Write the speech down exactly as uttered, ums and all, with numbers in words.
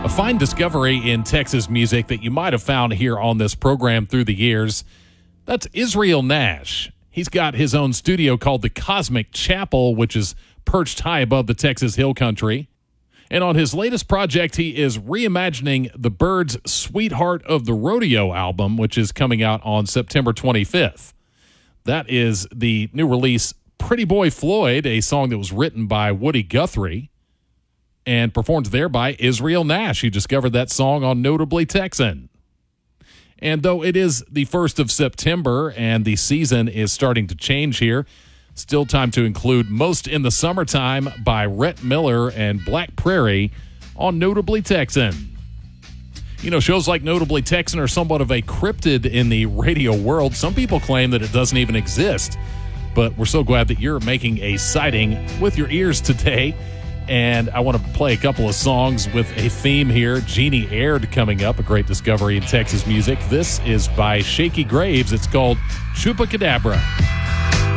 A fine discovery in Texas music that you might have found here on this program through the years. That's Israel Nash. He's got his own studio called the Cosmic Chapel, which is perched high above the Texas Hill Country. And on his latest project, he is reimagining the Byrds' Sweetheart of the Rodeo album, which is coming out on September twenty-fifth. That is the new release, Pretty Boy Floyd, a song that was written by Woody Guthrie and performed there by Israel Nash. You discovered that song on Notably Texan. And though it is the first of September and the season is starting to change here, still time to include Most in the Summertime by Rhett Miller and Black Prairie on Notably Texan. You know, shows like Notably Texan are somewhat of a cryptid in the radio world. Some people claim that it doesn't even exist, but we're so glad that you're making a sighting with your ears today. And I want to play a couple of songs with a theme here. Jeannie Aird coming up, a great discovery in Texas music. This is by Shaky Graves. It's called Chupacadabra.